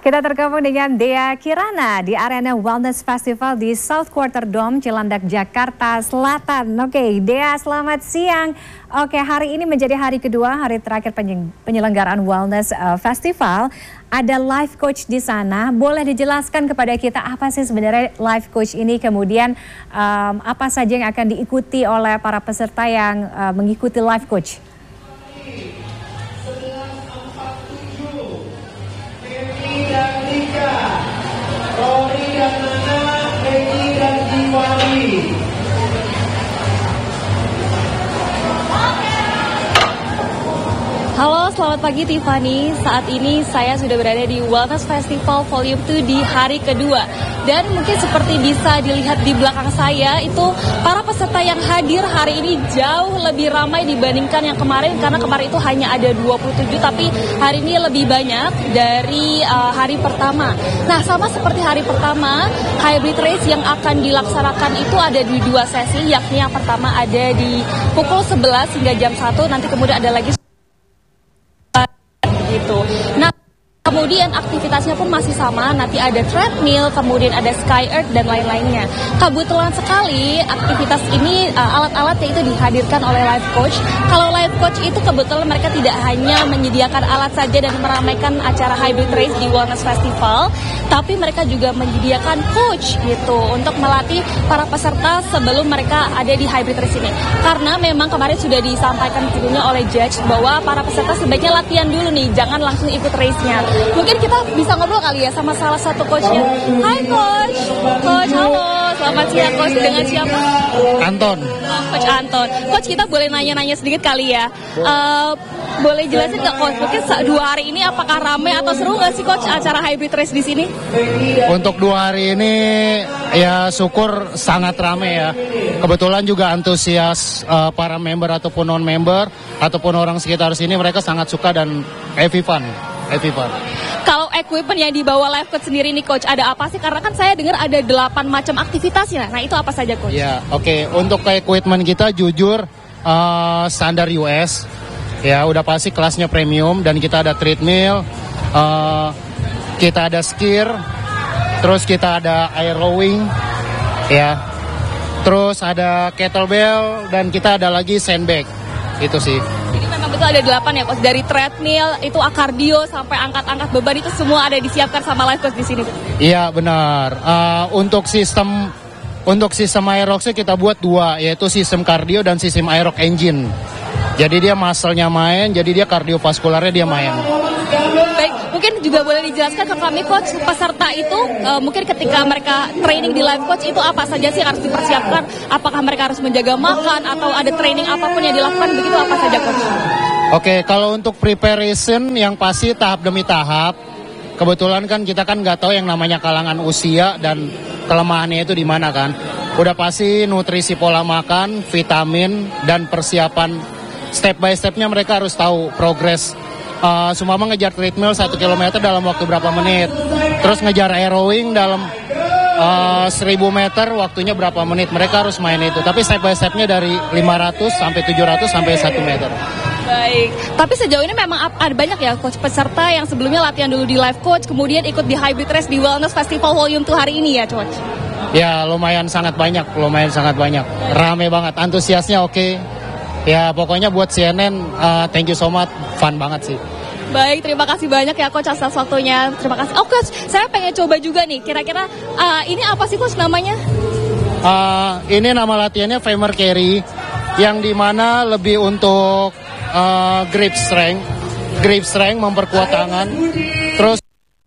Kita tergabung dengan Dea Kirana di Arena Wellness Festival di South Quarter Dome, Cilandak, Jakarta Selatan. Oke, Dea, selamat siang. Oke, hari ini menjadi hari kedua, hari terakhir penyelenggaraan Wellness Festival. Ada life coach di sana. Boleh dijelaskan kepada kita apa sih sebenarnya life coach ini? Kemudian apa saja yang akan diikuti oleh para peserta yang mengikuti life coach? Dan Rika, Rory dan Nana, Peggy dan Jiwali. Halo, selamat pagi Tiffany. Saat ini saya sudah berada di Wellness Festival Volume 2 di hari kedua. Dan mungkin seperti bisa dilihat di belakang saya, itu para peserta yang hadir hari ini jauh lebih ramai dibandingkan yang kemarin. Karena kemarin itu hanya ada 27, tapi hari ini lebih banyak dari hari pertama. Nah, sama seperti hari pertama, hybrid race yang akan dilaksanakan itu ada di 2 sesi. Yakni yang pertama ada di pukul 11 hingga jam 1, nanti kemudian ada lagi gitu. Nah, kemudian aktivitasnya pun masih sama, nanti ada treadmill, kemudian ada sky earth dan lain-lainnya. Kebetulan sekali aktivitas ini alat-alatnya itu dihadirkan oleh life coach. Kalau life coach itu kebetulan mereka tidak hanya menyediakan alat saja dan meramaikan acara hybrid race di Wellness Festival, tapi mereka juga menyediakan coach gitu untuk melatih para peserta sebelum mereka ada di hybrid race ini. Karena memang kemarin sudah disampaikan tentunya oleh judge bahwa para peserta sebaiknya latihan dulu nih, jangan langsung ikut race-nya. Mungkin kita bisa ngobrol kali ya sama salah satu coachnya. Hai coach, coach halo, selamat siang coach, dengan siapa? Anton. Coach Anton. Coach, kita boleh nanya-nanya sedikit kali ya. Boleh jelasin nggak coach, mungkin 2 hari ini apakah ramai atau seru nggak sih coach acara hybrid race di sini? Untuk 2 hari ini ya syukur sangat ramai ya. Kebetulan juga antusias para member ataupun non-member ataupun orang sekitar sini, mereka sangat suka dan happy fun. Kalau equipment yang dibawa life coach sendiri nih coach, ada apa sih? Karena kan saya dengar ada 8 macam aktivitasnya. Nah, itu apa saja coach? Ya, oke. Untuk equipment kita jujur standar US. Ya, udah pasti kelasnya premium, dan kita ada treadmill, kita ada skier, terus kita ada air rowing, ya. Terus ada kettlebell, dan kita ada lagi sandbag. Itu sih. Jadi memang betul ada 8 ya coach, dari treadmill itu kardio sampai angkat-angkat beban itu semua ada disiapkan sama life coach di sini. Iya, benar. Untuk sistem aeroxnya kita buat 2, yaitu sistem kardio dan sistem aerox engine. Jadi dia muscle-nya main, jadi dia kardiovaskularnya dia main. Baik, mungkin juga boleh dijelaskan ke kami coach, peserta itu mungkin ketika mereka training di life coach itu apa saja sih yang harus dipersiapkan? Apakah mereka harus menjaga makan atau ada training apapun yang dilakukan, begitu apa saja coach? Oke, kalau untuk preparation yang pasti tahap demi tahap. Kebetulan kan kita kan nggak tahu yang namanya kalangan usia dan kelemahannya itu di mana kan. Udah pasti nutrisi, pola makan, vitamin, dan persiapan step by stepnya mereka harus tahu progres. Seumpama ngejar treadmill 1 km dalam waktu berapa menit. Terus ngejar air rowing dalam 1000 meter waktunya berapa menit. Mereka harus main itu. Tapi step by stepnya dari 500 sampai 700 sampai 1 meter. Baik, tapi sejauh ini memang ada banyak ya coach peserta yang sebelumnya latihan dulu di life coach, kemudian ikut di hybrid race di Wellness Festival Volume 2 hari ini ya coach? Ya, lumayan sangat banyak. Rame banget, antusiasnya oke. Ya, pokoknya buat CNN, thank you so much, fun banget sih. Baik, terima kasih banyak ya coach atas waktunya. Terima kasih. Oh coach, saya pengen coba juga nih, kira-kira ini apa sih coach namanya? Ini nama latihannya femur carry, yang dimana lebih untuk grip strength, memperkuat tangan, terus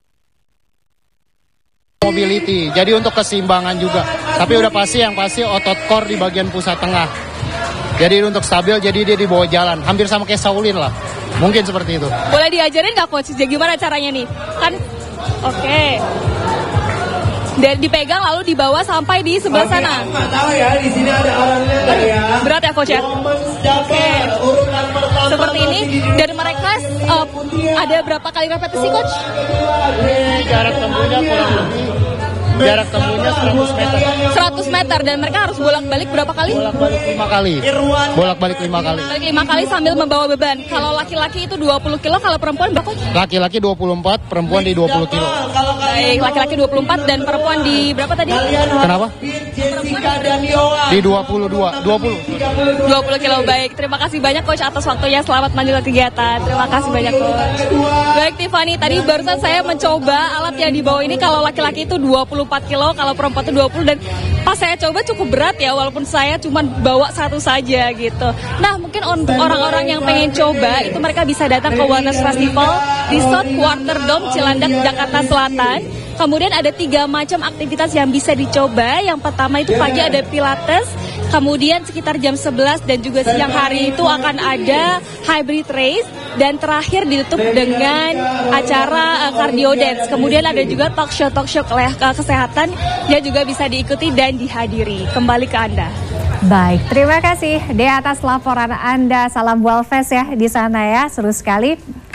mobility, jadi untuk keseimbangan juga. Tapi udah pasti otot core di bagian pusat tengah. Jadi untuk stabil, jadi dia di bawah jalan, hampir sama kayak Shaolin lah, mungkin seperti itu. Boleh diajarin nggak coach? Jadi gimana caranya nih? Kan, oke. Dan dipegang lalu dibawa sampai di sebelah sana. Nggak tahu ya, di sini ada orangnya nggak ya? Berat ya coach ya? Oke. Seperti ini. Dan mereka ada berapa kali repetisi coach? Jarak tempuhnya kurang lebih jarak tempuhnya 100 meter. 100 meter dan mereka harus bolak-balik berapa kali? Bolak-balik 5 kali. Bolak-balik 5 kali. Balik 5 kali sambil membawa beban. Kalau laki-laki itu 20 kilo, kalau perempuan berapa? Laki-laki 24, perempuan di 20 kilo. Baik, laki-laki 24 dan perempuan di berapa tadi? Kenapa? Jessica dan Yohan. Di 22, 20. 20 kilo. Baik, terima kasih banyak Coach atas waktunya. Selamat melanjutkan kegiatan. Terima kasih banyak Coach. Baik Tiffany, tadi barusan saya mencoba alat yang dibawa ini. Kalau laki-laki itu 24 kilo, kalau perempuan itu 20. Dan pas saya coba cukup berat ya, walaupun saya cuma bawa satu saja gitu. Nah, mungkin untuk orang-orang yang pengen coba, itu mereka bisa datang ke Wellness Festival di South Quarter Dome Cilandak, Jakarta Selatan. Kemudian ada 3 macam aktivitas yang bisa dicoba. Yang pertama itu pagi ada Pilates, kemudian sekitar jam 11 dan juga siang hari itu akan ada hybrid race, dan terakhir ditutup dengan acara cardio dance. Kemudian ada juga talk show kesehatan yang juga bisa diikuti dan dihadiri. Kembali ke Anda. Baik, terima kasih Dea atas laporan Anda. Salam Wellfest ya di sana ya, seru sekali.